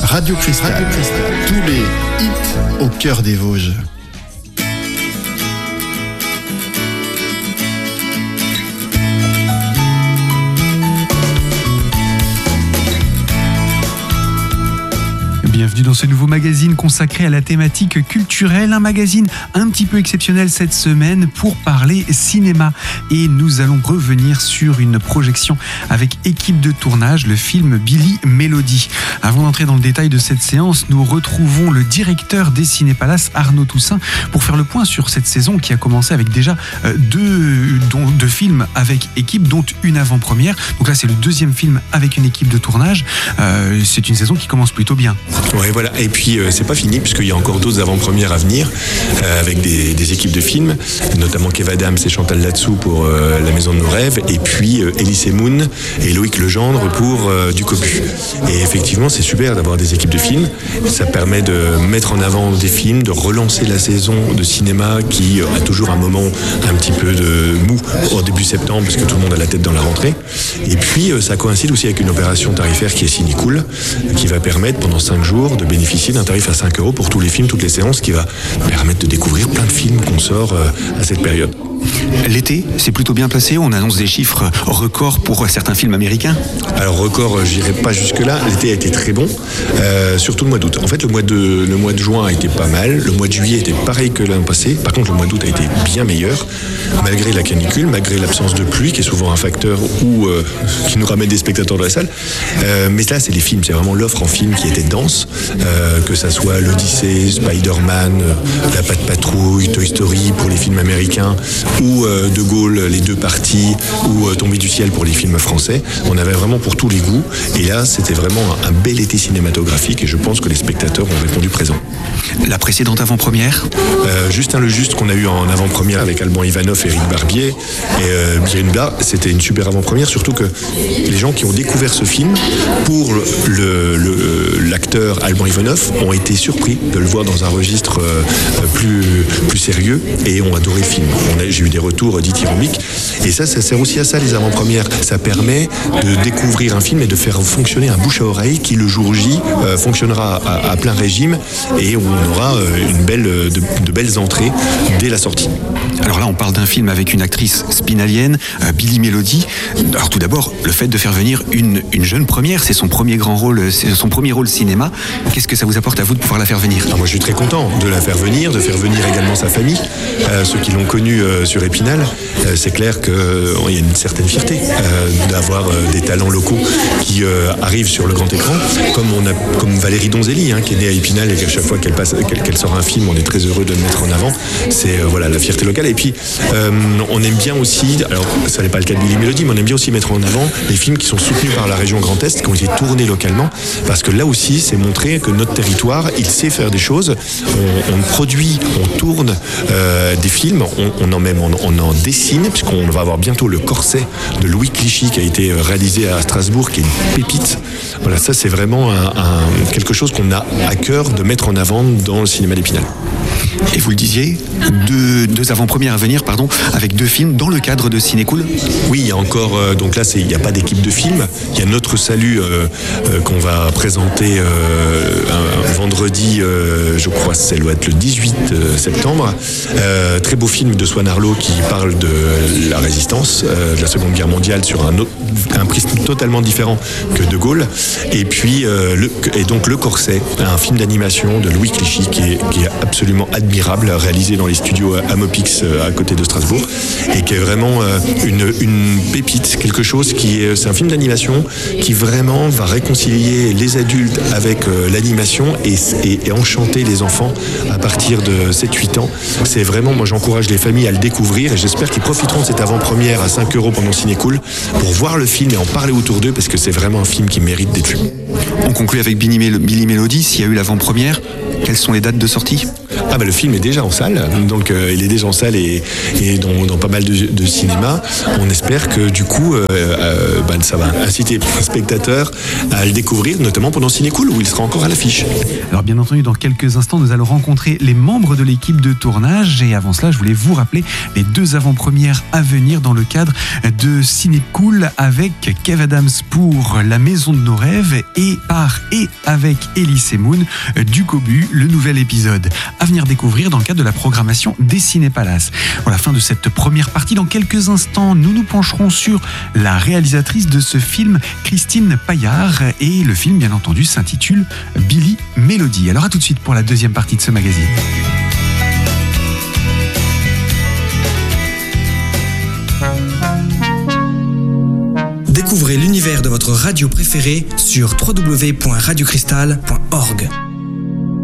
Radio Cristal, tous les hits au cœur des Vosges. Bienvenue dans ce nouveau magazine consacré à la thématique culturelle, un magazine un petit peu exceptionnel cette semaine pour parler cinéma. Et nous allons revenir sur une projection avec équipe de tournage, le film Billy Mélodie. Avant d'entrer dans le détail de cette séance, nous retrouvons le directeur des Cinépalaces, Arnaud Toussaint, pour faire le point sur cette saison qui a commencé avec déjà deux films avec équipe, dont une avant-première. Donc là, c'est le deuxième film avec une équipe de tournage. C'est une saison qui commence plutôt bien. Ouais, voilà. Et puis c'est pas fini puisqu'il y a encore d'autres avant-premières à venir avec des équipes de films, notamment Kev Adams et Chantal Latsou pour La Maison de nos rêves, et puis Elie Semoun et Loïc Legendre pour Du Cobu. Et effectivement, c'est super d'avoir des équipes de films. Ça permet de mettre en avant des films, de relancer la saison de cinéma qui a toujours un moment un petit peu de mou au début septembre parce que tout le monde a la tête dans la rentrée. Et puis ça coïncide aussi avec une opération tarifaire qui est Cinécool, qui va permettre pendant 5 jours de bénéficier d'un tarif à 5 € pour tous les films, toutes les séances, qui va permettre de découvrir plein de films qu'on sort à cette période. L'été, c'est plutôt bien placé. On annonce des chiffres records pour certains films américains. Alors record, j'irai pas jusque-là. L'été a été très bon, surtout le mois d'août. En fait, le mois de juin a été pas mal. Le mois de juillet était pareil que l'an passé. Par contre, le mois d'août a été bien meilleur, malgré la canicule, malgré l'absence de pluie, qui est souvent un facteur qui nous ramène des spectateurs dans la salle. Mais là, c'est les films. C'est vraiment l'offre en film qui était dense, que ça soit l'Odyssée, Spider-Man, La Patte Patrouille, Toy Story pour les films américains, ou De Gaulle, les deux parties, ou Tombé du ciel pour les films français. On avait vraiment pour tous les goûts. Et là, c'était vraiment un bel été cinématographique et je pense que les spectateurs ont répondu présent. La précédente avant-première Justin Le Juste, qu'on a eu en avant-première avec Alban Ivanov et Eric Barbier et Bienvenue, c'était une super avant-première, surtout que les gens qui ont découvert ce film pour l'acteur Alban Ivanov ont été surpris de le voir dans un registre plus sérieux et ont adoré le film. J'ai eu des retours dithyrambiques et ça sert aussi à ça, les avant-premières. Ça permet de découvrir un film et de faire fonctionner un bouche à oreille qui le jour J fonctionnera à plein régime et on aura de belles entrées dès la sortie. Alors là, on parle d'un film avec une actrice spinalienne, Billy Mélodie. Alors tout d'abord, le fait de faire venir une jeune première, c'est son premier grand rôle, c'est son premier rôle cinéma. Qu'est-ce que ça vous apporte à vous de pouvoir la faire venir ? Moi, je suis très content de la faire venir, de faire venir également sa famille, ceux qui l'ont connue sur Épinal. C'est clair qu'il y a une certaine fierté d'avoir des talents locaux qui arrivent sur le grand écran, comme Valérie Donzelli, qui est née à Épinal et qu'à chaque fois qu'elle sort un film, on est très heureux de le mettre en avant. C'est la fierté locale. Et puis, on aime bien aussi, alors ça n'est pas le cas de Billy Mélodie, mais on aime bien aussi mettre en avant les films qui sont soutenus par la région Grand Est, qui ont été tournés localement, parce que là aussi, c'est montrer que notre territoire, il sait faire des choses. On produit, on tourne des films, on en dessine, puisqu'on va avoir bientôt le Corset de Louis Clichy qui a été réalisé à Strasbourg, qui est une pépite. Voilà, ça c'est vraiment quelque chose qu'on a à cœur de mettre en avant dans le cinéma d'Épinal. Et vous le disiez, deux avant-premières à venir, avec 2 films dans le cadre de Cinécool. Oui, il y a encore, donc là il n'y a pas d'équipe de films, il y a Notre Salut qu'on va présenter un vendredi, je crois ça doit être le 18 septembre. Très beau film de Swan Arlo qui parle de la résistance, de la Seconde Guerre mondiale sur un prisme totalement différent que De Gaulle. Et puis donc Le Corset, un film d'animation de Louis Clichy qui est absolument admirable, réalisé dans les studios Amopix à côté de Strasbourg, et qui est vraiment une pépite, quelque chose c'est un film d'animation qui vraiment va réconcilier les adultes avec l'animation et enchanter les enfants à partir de 7-8 ans. C'est vraiment, moi j'encourage les familles à le découvrir et j'espère qu'ils profiteront de cette avant-première à 5 € pendant Cinécool pour voir le film et en parler autour d'eux, parce que c'est vraiment un film qui mérite d'être vu. On conclut avec Billy Mélodie. S'il y a eu l'avant-première, quelles sont les dates de sortie ? Ah bah le film est déjà en salle, donc il est déjà en salle et dans pas mal de cinémas. On espère que du coup ça va inciter les spectateurs à le découvrir, notamment pendant Ciné-Cool où il sera encore à l'affiche. Alors bien entendu, dans quelques instants, nous allons rencontrer les membres de l'équipe de tournage et avant cela, je voulais vous rappeler les 2 avant-premières à venir dans le cadre de Ciné-Cool avec Kev Adams pour La Maison de nos rêves et par et avec Elise Moon du Cobu, le nouvel épisode à venir découvrir dans le cadre de la programmation des Ciné-Palaces. Pour la fin de cette première partie, dans quelques instants, nous nous pencherons sur la réalisatrice de ce film, Christine Paillard, et le film, bien entendu, s'intitule Billy Mélodie. Alors à tout de suite pour la deuxième partie de ce magazine. Découvrez l'univers de votre radio préférée sur www.radiocristal.org.